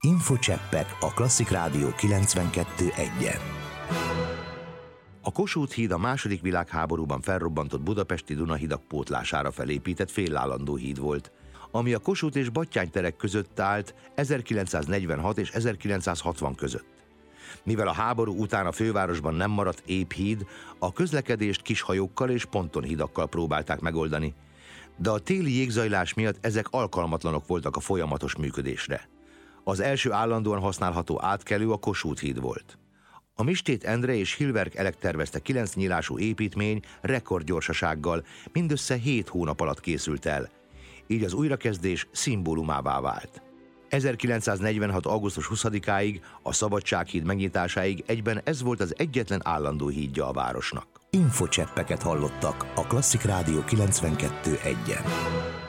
Infocseppek a Klasszik Rádió 92.1-en. A Kossuth híd a II. Világháborúban felrobbantott budapesti Dunahidak pótlására felépített félállandó híd volt, ami a Kossuth és Batthyány terek között állt 1946 és 1960 között. Mivel a háború után a fővárosban nem maradt ép híd, a közlekedést kishajókkal és pontonhidakkal próbálták megoldani, de a téli jégzajlás miatt ezek alkalmatlanok voltak a folyamatos működésre. Az első állandóan használható átkelő a Kossuth híd volt. A Mistét Endre és Hilberg Elek tervezte 9 nyílású építmény rekordgyorsasággal mindössze 7 hónap alatt készült el, így az újrakezdés szimbólumává vált. 1946. augusztus 20-áig, a Szabadsághíd megnyitásáig egyben ez volt az egyetlen állandó hídja a városnak. Infocseppeket hallottak a Klasszik Rádió 92.1-en.